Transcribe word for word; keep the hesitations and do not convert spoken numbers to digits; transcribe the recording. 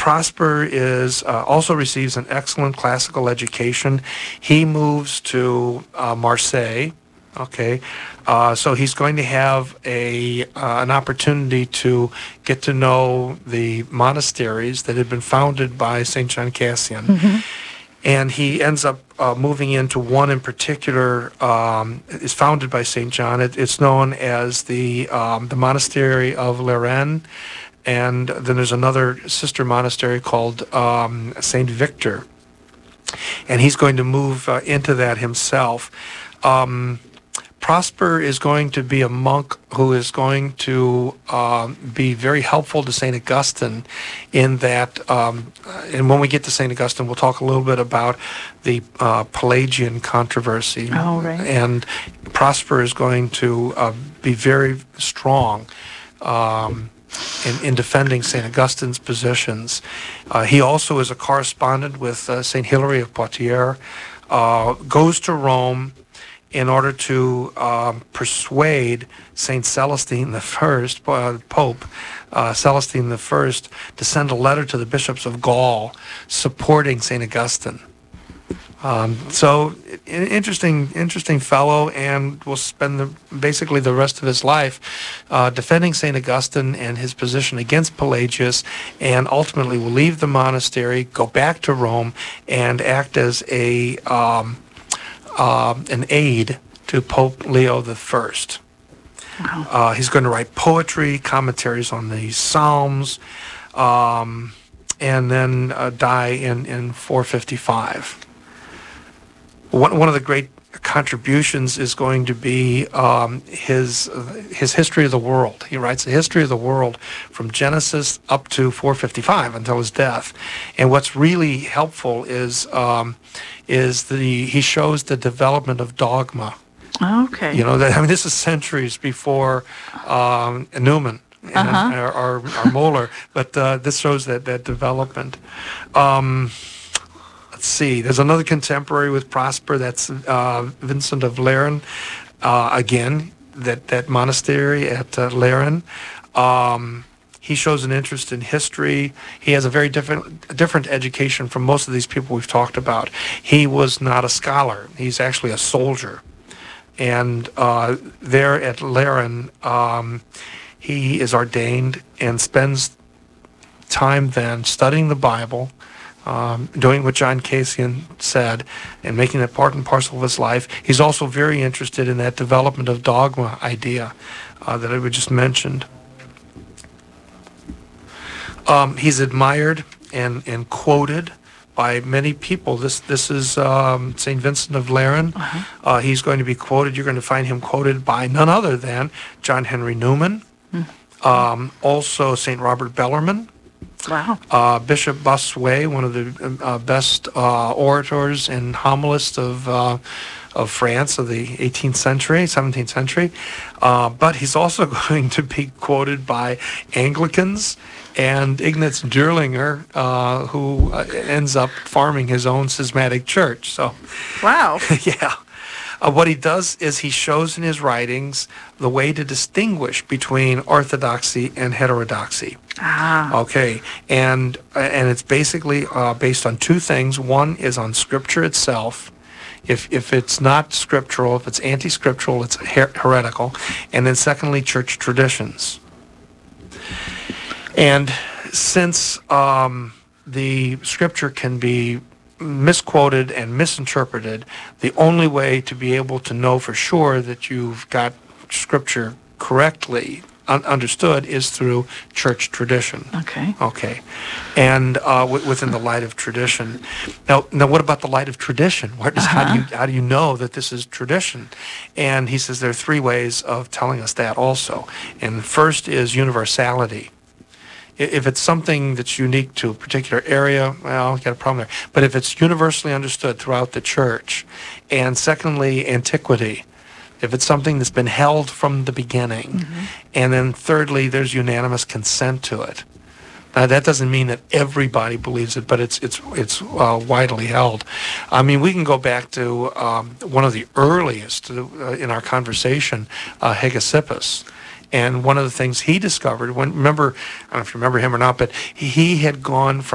Prosper is uh, also receives an excellent classical education. He moves to uh, Marseille. Okay, uh, so he's going to have a uh, an opportunity to get to know the monasteries that had been founded by Saint John Cassian. Mm-hmm. And he ends up uh, moving into one in particular, um, is founded by Saint John. It, it's known as the um, the Monastery of Lérins, and then there's another sister monastery called um, Saint Victor. And he's going to move uh, into that himself. Um, Prosper is going to be a monk who is going to um, be very helpful to Saint Augustine in that, um, and when we get to Saint Augustine, we'll talk a little bit about the uh, Pelagian controversy. Oh, right. And Prosper is going to uh, be very strong um, in, in defending Saint Augustine's positions. Uh, he also is a correspondent with uh, Saint Hilary of Poitiers, uh, goes to Rome in order to um, persuade Saint Celestine the First, uh, Pope uh, Celestine the First, to send a letter to the bishops of Gaul supporting Saint Augustine. Um, so, an interesting, interesting fellow, and will spend the, basically the rest of his life uh, defending Saint Augustine and his position against Pelagius, and ultimately will leave the monastery, go back to Rome, and act as a um, Uh, an aide to Pope Leo the First. Wow. Uh, he's going to write poetry, commentaries on the Psalms, um, and then uh, die in, in four fifty-five. One, one of the great contributions is going to be um, his his history of the world. He writes the history of the world from Genesis up to four fifty-five until his death. And what's really helpful is um, is the he shows the development of dogma. Okay. You know, that, I mean, this is centuries before um, Newman and Uh-huh. or, or, or Moeller, but uh, this shows that that development. Um, let's see. There's another contemporary with Prosper. That's uh, Vincent of Lérins. Uh, again, that that monastery at uh, Lérins. Um, He shows an interest in history. He has a very different different education from most of these people we've talked about. He was not a scholar. He's actually a soldier. And uh, there at Lérins, um, he is ordained and spends time then studying the Bible, um, doing what John Cassian said, and making that part and parcel of his life. He's also very interested in that development of dogma idea uh, that I just mentioned. Um, he's admired and, and quoted by many people. This this is um, Saint Vincent of Lérins. Uh-huh. Uh, he's going to be quoted. You're going to find him quoted by none other than John Henry Newman. Mm. Um, also Saint Robert Bellarmine. Wow. Uh, Bishop Bossuet, one of the uh, best uh, orators and homilists of uh, of France of the eighteenth century, seventeenth century. Uh, but he's also going to be quoted by Anglicans and Ignaz Dürlinger, uh, who uh, ends up farming his own schismatic church. So, wow. yeah. Uh, what he does is he shows in his writings the way to distinguish between orthodoxy and heterodoxy. Ah. Okay, and and it's basically uh, based on two things. One is on Scripture itself. If if it's not scriptural, if it's anti-scriptural, it's her- heretical. And then secondly, church traditions. And since um, the Scripture can be misquoted and misinterpreted, the only way to be able to know for sure that you've got Scripture correctly un- understood is through church tradition. Okay. Okay. And uh, w- within the light of tradition. Now, now, what about the light of tradition? What is, Uh-huh. How do you how do you know that this is tradition? And he says there are three ways of telling us that also. And the first is universality. If it's something that's unique to a particular area, well, you got a problem there. But if it's universally understood throughout the church, and secondly, antiquity. If it's something that's been held from the beginning, mm-hmm. and then thirdly, there's unanimous consent to it. Now, that doesn't mean that everybody believes it, but it's it's it's uh, widely held. I mean, we can go back to um, one of the earliest uh, in our conversation, uh, Hegesippus. And one of the things he discovered, when remember, I don't know if you remember him or not, but he, he had gone from